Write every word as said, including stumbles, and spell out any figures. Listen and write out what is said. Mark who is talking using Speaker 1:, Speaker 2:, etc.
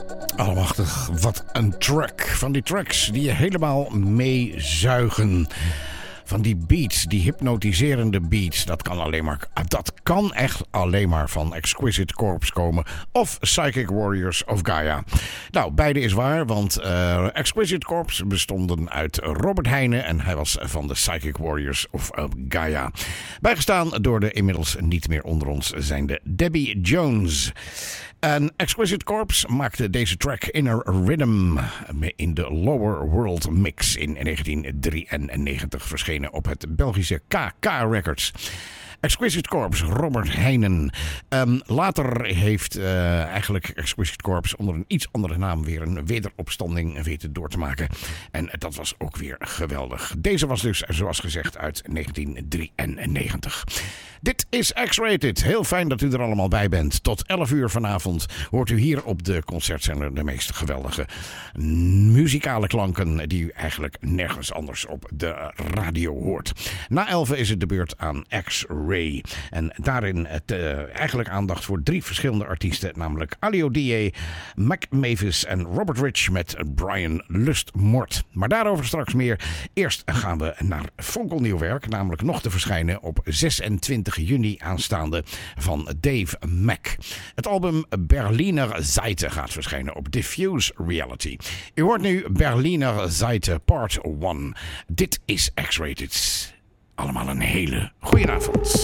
Speaker 1: Allemachtig, wat een track. Van die tracks die je helemaal meezuigen. Van die beats, die hypnotiserende beats. Dat kan, alleen maar, dat kan echt alleen maar van Exquisite Corpse komen. Of Psychic Warriors of Gaia. Nou, beide is waar, want uh, Exquisite Corpse bestonden uit Robert Heijnen. En hij was van de Psychic Warriors of uh, Gaia. Bijgestaan door de inmiddels niet meer onder ons zijnde Debbie Jones. En Exquisite Corpse maakte deze track Inner Rhythm in de Lower World Mix in negentien drieënnegentig verschenen op het Belgische K K Records. Exquisite Corpse, Robert Heijnen. Um, later heeft uh, eigenlijk Exquisite Corpse onder een iets andere naam weer een wederopstanding weten door te maken. En dat was ook weer geweldig. Deze was dus, zoals gezegd, uit negentien drieënnegentig. Dit is X-Rated. Heel fijn dat u er allemaal bij bent. Tot elf uur vanavond hoort u hier op de concertzender de meest geweldige muzikale klanken die u eigenlijk nergens anders op de radio hoort. Na elf is het de beurt aan X-Ray. En daarin het, uh, eigenlijk aandacht voor drie verschillende artiesten, namelijk Alio D A, Mac Mavis en Robert Rich met Brian Lustmort. Maar daarover straks meer. Eerst gaan we naar fonkelnieuw werk, namelijk nog te verschijnen op zesentwintig juni aanstaande van Dave Mack. Het album Berliner Seite gaat verschijnen op Diffuse Reality. U hoort nu Berliner Seite Part één. Dit is X-Rated. Allemaal een hele goeie avond.